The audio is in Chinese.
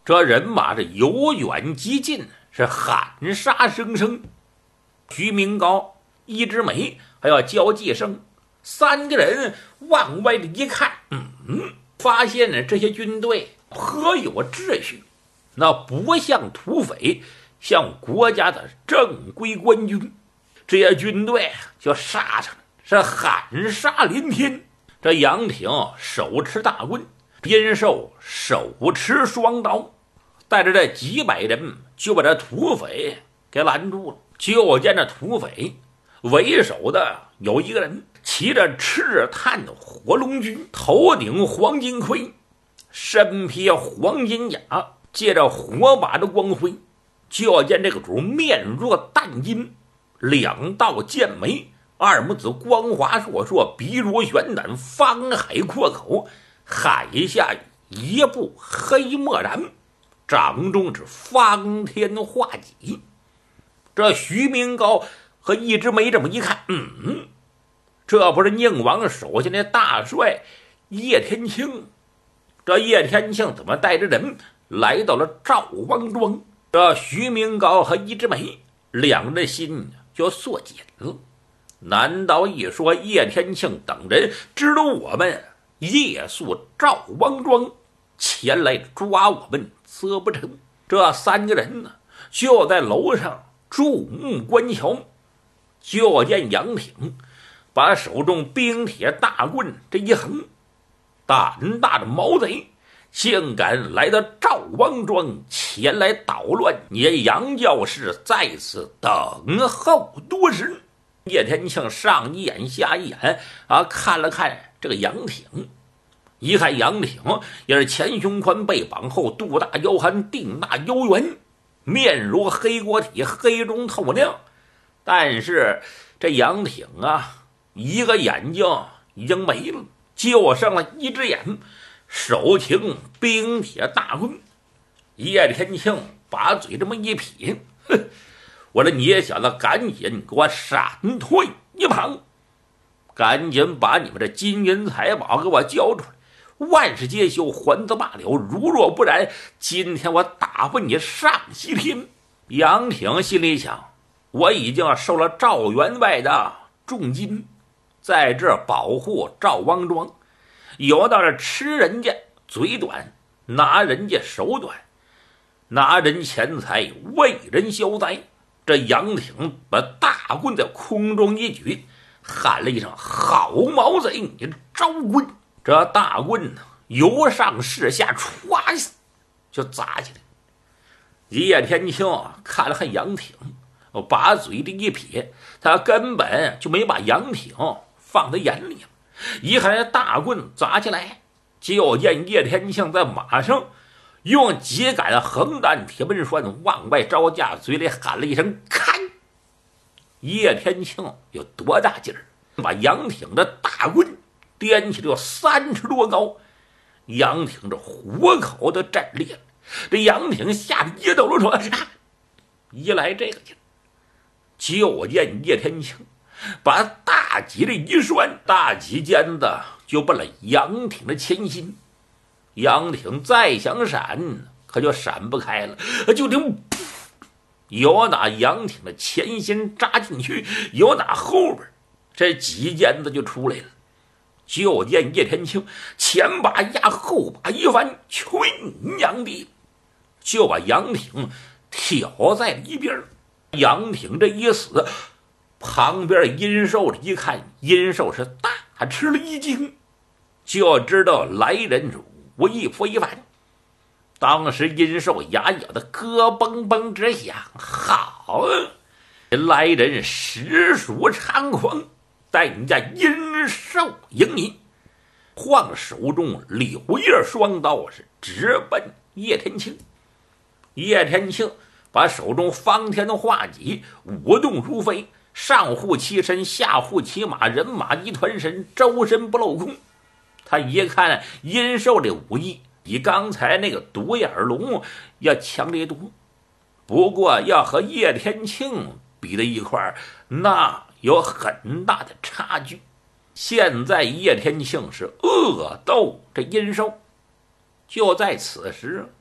这人马是由远及近，是喊杀声声。徐明高、一枝梅还有焦继生三个人往外的一看，发现了这些军队颇有秩序，那不像土匪，像国家的正规官军。这些军队就杀上了，是喊杀连天。这杨挺手持大棍，边寿手持双刀，带着这几百人就把这土匪给拦住了。就见这土匪为首的有一个人骑着赤炭火龙驹，头顶黄金盔，身披黄金甲，借着火把的光辉。就见这个主面若淡金，两道剑眉，二拇指光滑烁烁，鼻如悬胆，方海阔口，海下一步黑漠然，掌中是方天画戟。这徐明高和一枝梅这么一看，这不是宁王手下的大帅叶天庆？这叶天庆怎么带着人来到了赵王庄？这徐明高和一枝梅两人的心就缩紧了。难道一说叶天庆等人知道我们夜宿赵王庄，前来抓我们则不成？这三个人呢，就在楼上注目观瞧。就见杨挺把手中冰铁大棍这一横，胆大的毛贼竟敢来到赵王庄前来捣乱，你杨教士在此等候多时。叶天庆上一眼下一眼看了看这个杨挺，一看杨挺也是前胸宽背膀厚，肚大腰憨，腚大腰圆，面如黑锅体，黑中透亮。但是这杨挺一个眼睛已经没了，就剩了一只眼，手擎冰铁大棍。叶天庆把嘴这么一撇，我说你小子赶紧给我闪退一旁，赶紧把你们这金银财宝给我交出来，万事皆休，还则罢了，如若不然，今天我打发你上西天。杨挺心里想，我已经收了赵员外的重金，在这保护赵王庄，有道是吃人家嘴短，拿人家手短，拿人钱财为人消灾。这杨挺把大棍在空中一举，喊了一声好毛贼，你招棍。这大棍由上至下歘就砸起来。叶天庆看了看杨挺，把嘴这一撇，他根本就没把杨挺放在眼里。一看这大棍砸起来，就见叶天庆在马上用几杆横担铁门栓往外招架，嘴里喊了一声看。叶天庆有多大劲儿，把杨挺的大棍掂起了有30多高。杨挺这虎口都震裂了，这杨挺吓得一抖了说一来这个劲儿，就见叶天庆把大戟这一栓，大戟尖子就奔了杨挺的前心。杨挺再想闪，可就闪不开了，就听有打杨挺的前心扎进去，有打后边这戟尖子就出来了。就见叶天庆前把压后把一翻，去娘的，就把杨挺挑在了一边。杨挺这一死，旁边殷寿一看，殷寿是大吃了一惊，就知道来人是无意非凡。当时殷寿牙咬的咯嘣嘣直响，好来人实属猖狂，待你家殷寿迎你。晃手中柳叶双刀是直奔叶天庆。叶天庆把手中方天的画戟舞动如飞，上护其身，下护其马，人马一团神，周身不镂空。他一看殷寿这武艺比刚才那个独眼龙要强烈多，不过要和叶天庆比在一块儿，那有很大的差距。现在叶天庆是恶斗这殷寿。就在此时，